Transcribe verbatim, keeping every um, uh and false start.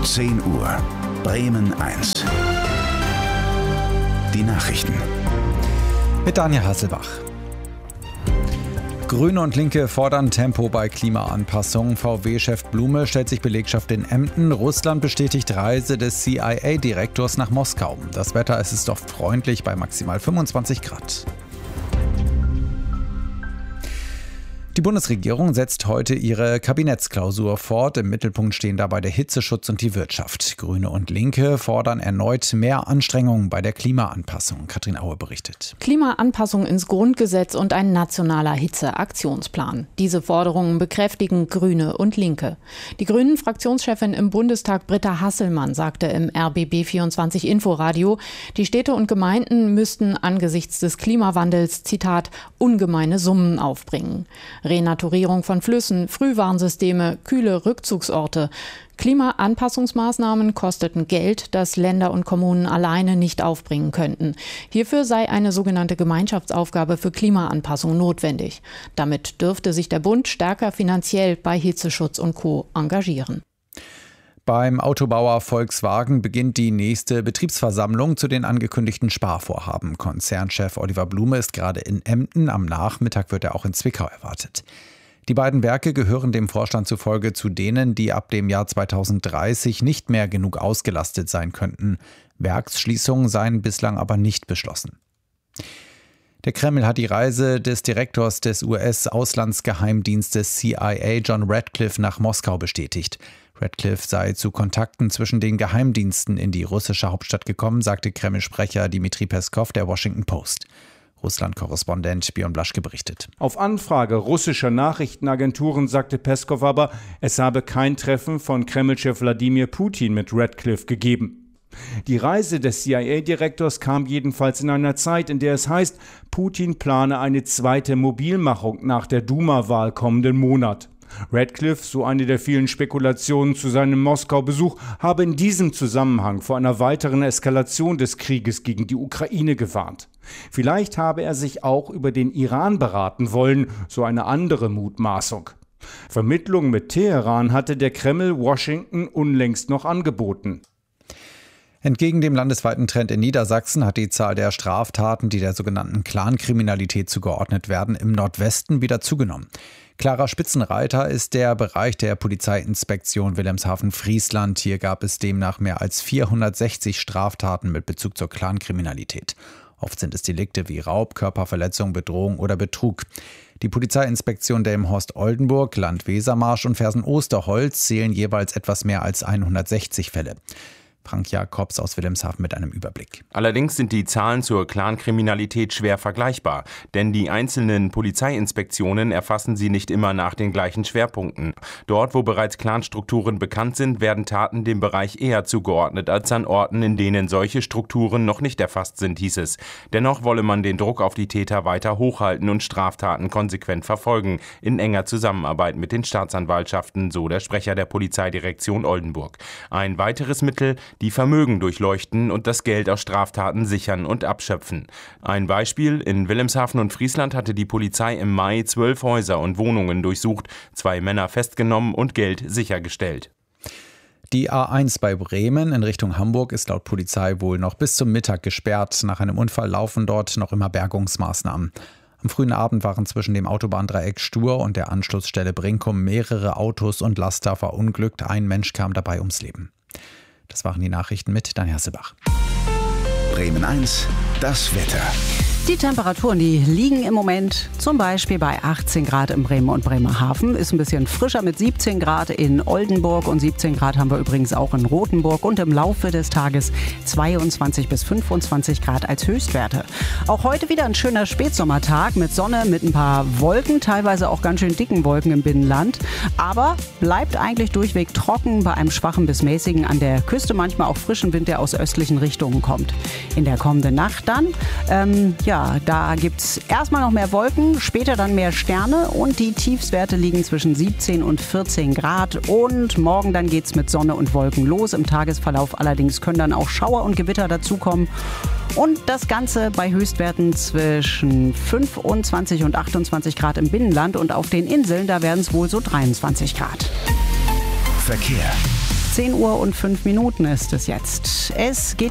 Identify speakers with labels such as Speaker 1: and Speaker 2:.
Speaker 1: zehn Uhr. Bremen eins. Die Nachrichten.
Speaker 2: Mit Daniel Hasselbach. Grüne und Linke fordern Tempo bei Klimaanpassung. V W-Chef Blume stellt sich Belegschaft in Emden. Russland bestätigt Reise des C I A-Direktors nach Moskau. Das Wetter, es ist oft freundlich bei maximal fünfundzwanzig Grad. Die Bundesregierung setzt heute ihre Kabinettsklausur fort. Im Mittelpunkt stehen dabei der Hitzeschutz und die Wirtschaft. Grüne und Linke fordern erneut mehr Anstrengungen bei der Klimaanpassung. Katrin Aue berichtet.
Speaker 3: Klimaanpassung ins Grundgesetz und ein nationaler Hitzeaktionsplan. Diese Forderungen bekräftigen Grüne und Linke. Die Grünen-Fraktionschefin im Bundestag Britta Hasselmann sagte im R B B vierundzwanzig Inforadio, die Städte und Gemeinden müssten angesichts des Klimawandels, Zitat, ungemeine Summen aufbringen. Renaturierung von Flüssen, Frühwarnsysteme, kühle Rückzugsorte. Klimaanpassungsmaßnahmen kosteten Geld, das Länder und Kommunen alleine nicht aufbringen könnten. Hierfür sei eine sogenannte Gemeinschaftsaufgabe für Klimaanpassung notwendig. Damit dürfte sich der Bund stärker finanziell bei Hitzeschutz und Co. engagieren.
Speaker 2: Beim Autobauer Volkswagen beginnt die nächste Betriebsversammlung zu den angekündigten Sparvorhaben. Konzernchef Oliver Blume ist gerade in Emden. Am Nachmittag wird er auch in Zwickau erwartet. Die beiden Werke gehören dem Vorstand zufolge zu denen, die ab dem Jahr zweitausenddreißig nicht mehr genug ausgelastet sein könnten. Werksschließungen seien bislang aber nicht beschlossen. Der Kreml hat die Reise des Direktors des U S-Auslandsgeheimdienstes C I A, John Ratcliffe, nach Moskau bestätigt. Ratcliffe sei zu Kontakten zwischen den Geheimdiensten in die russische Hauptstadt gekommen, sagte Kreml-Sprecher Dmitri Peskow der Washington Post. Russland-Korrespondent Björn Blaschke berichtet.
Speaker 4: Auf Anfrage russischer Nachrichtenagenturen sagte Peskow aber, es habe kein Treffen von Kreml-Chef Wladimir Putin mit Ratcliffe gegeben. Die Reise des C I A-Direktors kam jedenfalls in einer Zeit, in der es heißt, Putin plane eine zweite Mobilmachung nach der Duma-Wahl kommenden Monat. Ratcliffe, so eine der vielen Spekulationen zu seinem Moskau-Besuch, habe in diesem Zusammenhang vor einer weiteren Eskalation des Krieges gegen die Ukraine gewarnt. Vielleicht habe er sich auch über den Iran beraten wollen, so eine andere Mutmaßung. Vermittlung mit Teheran hatte der Kreml Washington unlängst noch angeboten.
Speaker 2: Entgegen dem landesweiten Trend in Niedersachsen hat die Zahl der Straftaten, die der sogenannten Clankriminalität zugeordnet werden, im Nordwesten wieder zugenommen. Klarer Spitzenreiter ist der Bereich der Polizeiinspektion Wilhelmshaven-Friesland. Hier gab es demnach mehr als vierhundertsechzig Straftaten mit Bezug zur Clankriminalität. Oft sind es Delikte wie Raub, Körperverletzung, Bedrohung oder Betrug. Die Polizeiinspektion Delmenhorst-Oldenburg, Land Wesermarsch und Fersen-Osterholz zählen jeweils etwas mehr als hundertsechzig Fälle. Frank Jakobs aus Wilhelmshaven mit einem Überblick.
Speaker 5: Allerdings sind die Zahlen zur Clankriminalität schwer vergleichbar, denn die einzelnen Polizeiinspektionen erfassen sie nicht immer nach den gleichen Schwerpunkten. Dort, wo bereits Clanstrukturen bekannt sind, werden Taten dem Bereich eher zugeordnet als an Orten, in denen solche Strukturen noch nicht erfasst sind, hieß es. Dennoch wolle man den Druck auf die Täter weiter hochhalten und Straftaten konsequent verfolgen, in enger Zusammenarbeit mit den Staatsanwaltschaften, so der Sprecher der Polizeidirektion Oldenburg. Ein weiteres Mittel: die Vermögen durchleuchten und das Geld aus Straftaten sichern und abschöpfen. Ein Beispiel: In Wilhelmshaven und Friesland hatte die Polizei im Mai zwölf Häuser und Wohnungen durchsucht, zwei Männer festgenommen und Geld sichergestellt.
Speaker 2: Die A eins bei Bremen in Richtung Hamburg ist laut Polizei wohl noch bis zum Mittag gesperrt. Nach einem Unfall laufen dort noch immer Bergungsmaßnahmen. Am frühen Abend waren zwischen dem Autobahndreieck Stur und der Anschlussstelle Brinkum mehrere Autos und Laster verunglückt. Ein Mensch kam dabei ums Leben. Das waren die Nachrichten mit Daniel Hasselbach.
Speaker 1: Bremen eins, das Wetter.
Speaker 6: Die Temperaturen, die liegen im Moment zum Beispiel bei achtzehn Grad in Bremen und Bremerhaven. Ist ein bisschen frischer mit siebzehn Grad in Oldenburg und siebzehn Grad haben wir übrigens auch in Rothenburg. Und im Laufe des Tages zweiundzwanzig bis fünfundzwanzig Grad als Höchstwerte. Auch heute wieder ein schöner Spätsommertag mit Sonne, mit ein paar Wolken, teilweise auch ganz schön dicken Wolken im Binnenland. Aber bleibt eigentlich durchweg trocken bei einem schwachen bis mäßigen, an der Küste manchmal auch frischen Wind, der aus östlichen Richtungen kommt. In der kommenden Nacht dann, ähm, ja, Ja, da gibt es erstmal noch mehr Wolken, später dann mehr Sterne und die Tiefstwerte liegen zwischen siebzehn und vierzehn Grad. Und morgen dann geht es mit Sonne und Wolken los. Im Tagesverlauf allerdings können dann auch Schauer und Gewitter dazukommen. Und das Ganze bei Höchstwerten zwischen fünfundzwanzig und achtundzwanzig Grad im Binnenland und auf den Inseln, da werden es wohl so dreiundzwanzig Grad.
Speaker 1: Verkehr.
Speaker 6: zehn Uhr und fünf Minuten ist es jetzt. Es geht